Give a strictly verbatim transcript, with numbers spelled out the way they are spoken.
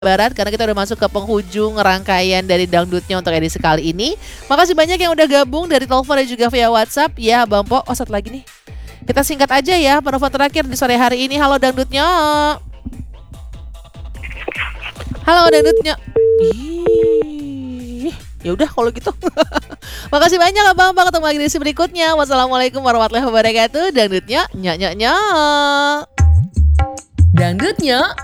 Barat karena kita udah masuk ke penghujung rangkaian dari dangdutnya untuk edisi kali ini. Makasih banyak yang udah gabung dari telepon dan juga via WhatsApp. Ya Bang Po, oh satu lagi nih. Kita singkat aja ya penelpon terakhir di sore hari ini. Halo dangdutnya. Halo dangdutnya. Ih, ya udah kalau gitu. Makasih banyak Bang Po, ketemu lagi di edisi berikutnya. Wassalamualaikum warahmatullahi wabarakatuh. Dangdutnya nyak nyak nyak. Dangdutnya